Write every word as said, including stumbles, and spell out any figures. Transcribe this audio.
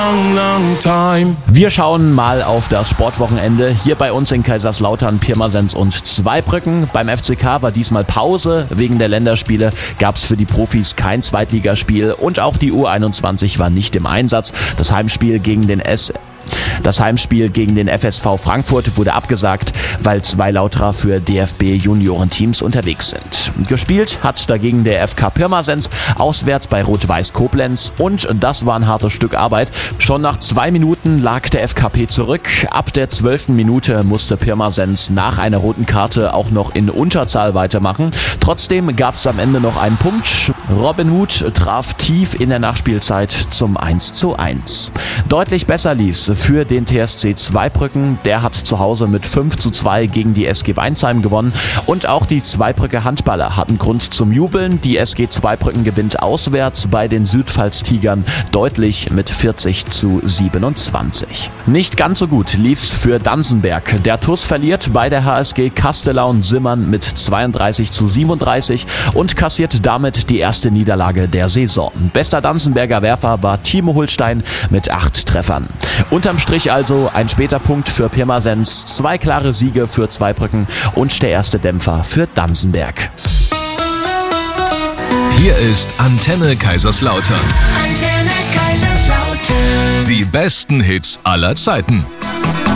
Wir schauen mal auf das Sportwochenende hier bei uns in Kaiserslautern, Pirmasens und Zweibrücken. Beim F C K war diesmal Pause. Wegen der Länderspiele gab es für die Profis kein Zweitligaspiel und auch die U einundzwanzig war nicht im Einsatz. Das Heimspiel gegen den S Das Heimspiel gegen den F S V Frankfurt wurde abgesagt, weil zwei Lauterer für D F B-Juniorenteams unterwegs sind. Gespielt hat dagegen der F K Pirmasens auswärts bei Rot-Weiß Koblenz und das war ein hartes Stück Arbeit. Schon nach zwei Minuten lag der F K P zurück. Ab der zwölften Minute musste Pirmasens nach einer roten Karte auch noch in Unterzahl weitermachen. Trotzdem gab es am Ende noch einen Punkt. Robin Hood traf tief in der Nachspielzeit zum eins zu eins. Deutlich besser lief's für den T S C Zweibrücken. Der hat zu Hause mit fünf zu zwei gegen die S G Weinsheim gewonnen. Und auch die Zweibrücker Handballer hatten Grund zum Jubeln. Die S G Zweibrücken gewinnt auswärts bei den Südpfalz-Tigern deutlich mit vierzig zu siebenundzwanzig. Nicht ganz so gut lief's für Danzenberg. Der T U S verliert bei der H S G Castellaun-Simmern mit zweiunddreißig zu siebenunddreißig und kassiert damit die erste Niederlage der Saison. Bester Danzenberger Werfer war Timo Hulstein mit acht Treffern. Unterm Strich also ein später Punkt für Pirmasens, zwei klare Siege für Zweibrücken und der erste Dämpfer für Danzenberg. Hier ist Antenne Kaiserslautern. Antenne Kaiserslautern. Die besten Hits aller Zeiten.